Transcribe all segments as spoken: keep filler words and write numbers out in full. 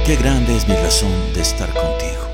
Qué grande es mi razón de estar contigo.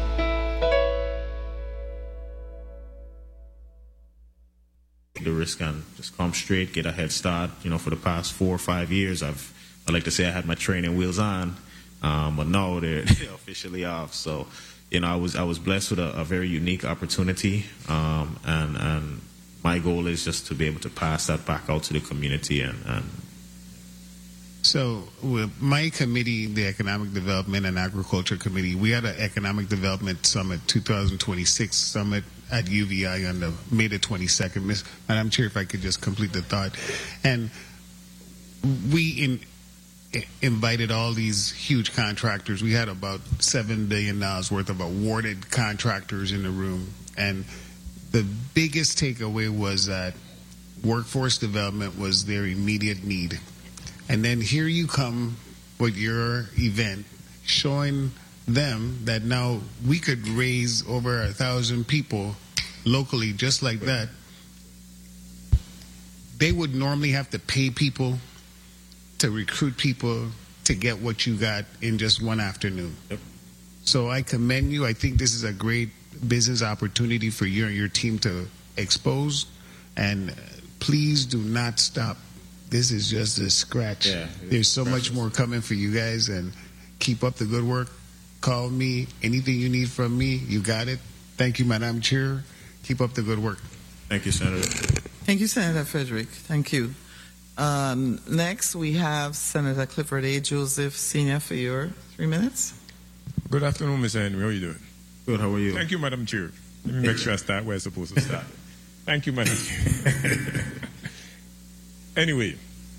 The risk and just come straight, get a head start. You know, for the past four or five years, I've, I like to say I had my training wheels on, um, but no, they're, they're officially off. So, you know, I was I was blessed with a, a very unique opportunity, um, and and my goal is just to be able to pass that back out to the community. And, and so, with my committee, the Economic Development and Agriculture Committee, we had an Economic Development Summit, twenty twenty-six Summit at U V I on the May the twenty-second. Miss Madam Chair, if I could just complete the thought. And we in, invited all these huge contractors. We had about seven billion dollars worth of awarded contractors in the room. And the biggest takeaway was that workforce development was their immediate need. And then here you come with your event showing them that now we could raise over a thousand people locally just like that. They would normally have to pay people to recruit people to get what you got in just one afternoon. Yep. So I commend you. I think this is a great business opportunity for you and your team to expose. And please do not stop. This is just a scratch. Yeah, There's so much more coming for you guys, and keep up the good work. Call me. Anything you need from me, you got it. Thank you, Madam Chair. Keep up the good work. Thank you, Senator. Thank you, Senator Frederick. Thank you. Um, next, we have Senator Clifford A. Joseph, Senior, for your three minutes. Good afternoon, Mister Henry. How are you doing? Good, how are you? Thank you, Madam Chair. Let me make sure I start where I'm supposed to start. Thank you, Madam Chair. Anyway,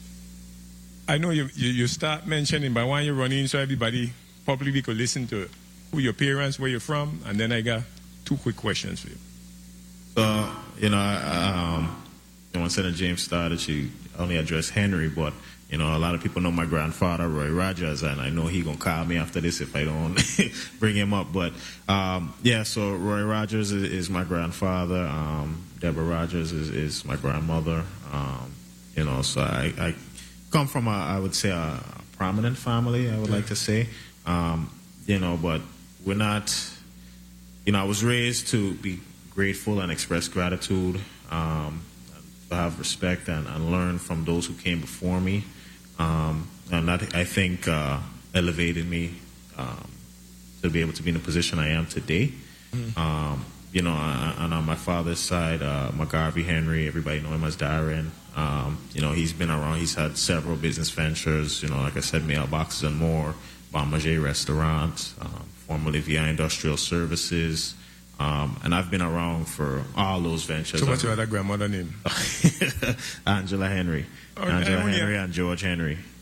I know you, you, you start mentioning, but why you running so everybody probably could listen to who your parents, where you're from, and then I got two quick questions for you. So, you know, um, when Senator James started, she only addressed Henry, but, you know, a lot of people know my grandfather, Roy Rogers, and I know he going to call me after this if I don't bring him up. But, um, yeah, so Roy Rogers is, is my grandfather. Um, Deborah Rogers is, is my grandmother. Um, you know, so I, I come from, a, I would say, a prominent family, I would like to say. Um, you know, but we're not, you know, I was raised to be grateful and express gratitude, um, to have respect and, and learn from those who came before me. Um, and that, I think, uh, elevated me um, to be able to be in the position I am today. Mm-hmm. Um, you know, and on my father's side, uh, McGarvey Henry, everybody know him as Darren. Um, you know, he's been around. He's had several business ventures, you know, like I said, Mailboxes and more, Bon Manger Restaurant, um, formerly V I Industrial Services. Um, and I've been around for all those ventures. So what's your other grandmother name? Angela Henry. Oh, Angela Henry, Henry yeah. and George Henry.